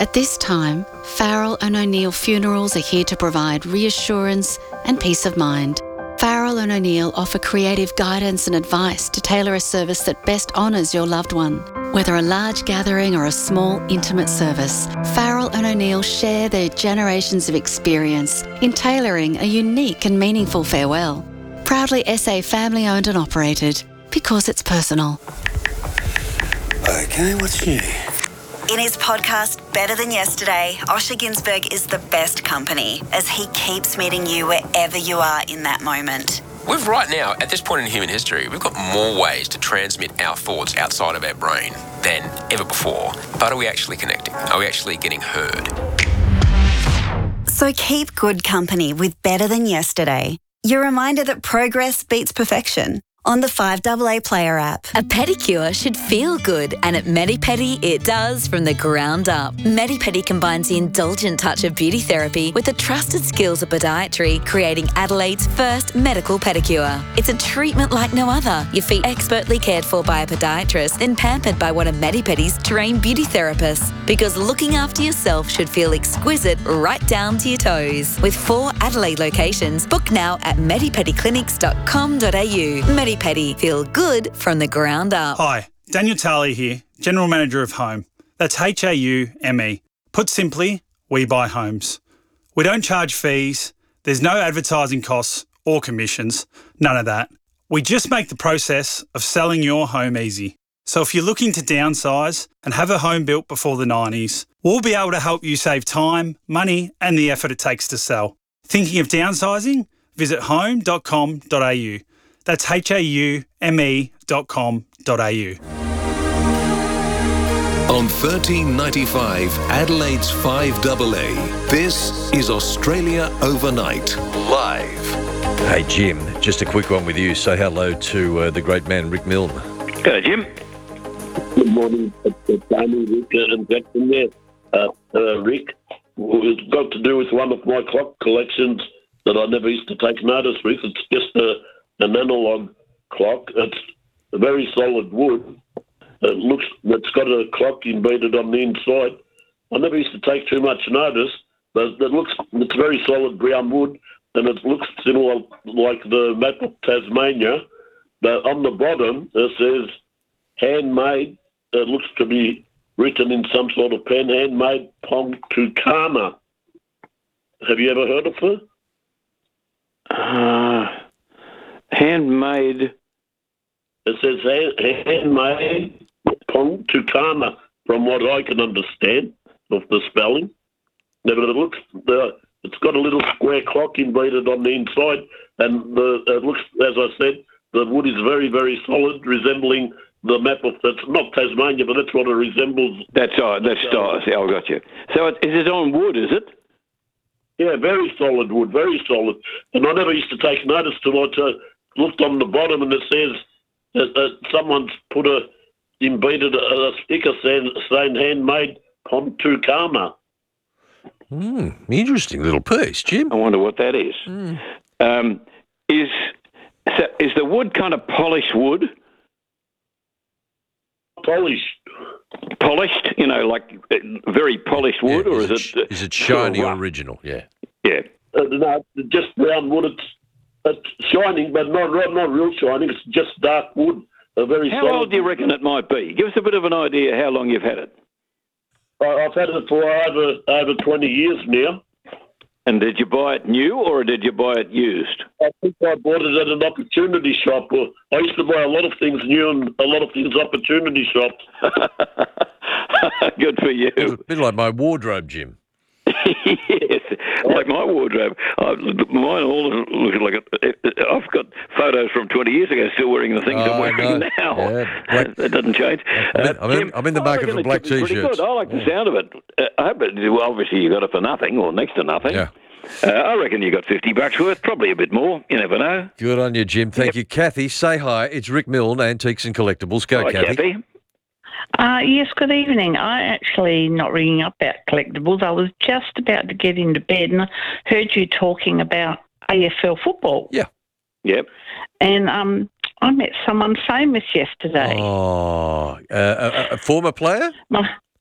At this time, Farrell and O'Neill Funerals are here to provide reassurance and peace of mind. Farrell and O'Neill offer creative guidance and advice to tailor a service that best honours your loved one. Whether a large gathering or a small, intimate service, Farrell and O'Neill share their generations of experience in tailoring a unique and meaningful farewell. Proudly SA family owned and operated, because it's personal. Okay, what's new? In his podcast, Better Than Yesterday, Osher Günsberg is the best company as he keeps meeting you wherever you are in that moment. We've right now, at this point in human history, we've got more ways to transmit our thoughts outside of our brain than ever before. But are we actually connecting? Are we actually getting heard? So keep good company with Better Than Yesterday. Your reminder that progress beats perfection. On the 5AA Player app. A pedicure should feel good, and at Medi-Pedi it does from the ground up. Medi-Pedi combines the indulgent touch of beauty therapy with the trusted skills of podiatry, creating Adelaide's first medical pedicure. It's a treatment like no other. Your feet expertly cared for by a podiatrist, then pampered by one of Medi-Pedi's trained beauty therapists. Because looking after yourself should feel exquisite right down to your toes. With 4 Adelaide locations, book now at medipediclinics.com.au. Medi-Pedi, feel good from the ground up. Hi, Daniel Talley here, General Manager of Home. That's HAUME. Put simply, we buy homes. We don't charge fees, there's no advertising costs or commissions, none of that. We just make the process of selling your home easy. So if you're looking to downsize and have a home built before the 90s, we'll be able to help you save time, money and the effort it takes to sell. Thinking of downsizing? Visit home.com.au. That's haume.com.au. On 1395 Adelaide's 5AA, this is Australia Overnight, live. Hey Jim, just a quick one with you. Say hello to the great man Rick Milne. Hello Jim. Good morning, Danny, Rick and Jackson there. Rick, it's got to do with one of my clock collections that I never used to take notice with. It's just an analog clock. It's a very solid wood. It's got a clock embedded on the inside. I never used to take too much notice, but it's very solid brown wood, and it looks similar like the map of Tasmania. But on the bottom it says handmade. It looks to be written in some sort of pen, handmade Pongtukama. Have you ever heard of her? Handmade. It says handmade Pongtukama, from what I can understand of the spelling. But it's got a little square clock embedded on the inside, and it looks, as I said, the wood is very, very solid, resembling the map of, that's not Tasmania, but that's what it resembles. That's right, I got you. So is it on wood, is it? Yeah, very solid wood, very solid. And I never used to take notice till I looked on the bottom, and it says that someone's embedded a sticker saying handmade Pongtukama. Interesting little piece, Jim. I wonder what that is. Is the wood kind of polished wood? Polished, like very polished wood, or is it shiny or original? Yeah. No, just brown wood. It's shining, but not real shining. It's just dark wood. How old do you reckon it might be? Give us a bit of an idea how long you've had it. I've had it for over 20 years now. And did you buy it new or did you buy it used? I think I bought it at an opportunity shop. I used to buy a lot of things new and a lot of things opportunity shops. Good for you. A bit like my wardrobe, Jim. Yes, like my wardrobe. Mine all look like I've got photos from 20 years ago still wearing the things I'm wearing now. Yeah, that doesn't change. I'm in the market for black T-shirts. I like the sound of it. Obviously you got it for nothing or next to nothing. Yeah. I reckon you got $50 worth, probably a bit more. You never know. Good on you, Jim. Thank you. Kathy, say hi. It's Rick Milne, Antiques and Collectibles. Go, Hi, Kathy. Yes, good evening. I actually not ringing up about collectibles. I was just about to get into bed and I heard you talking about AFL football. Yeah. Yep. And I met someone famous yesterday. Oh, a former player?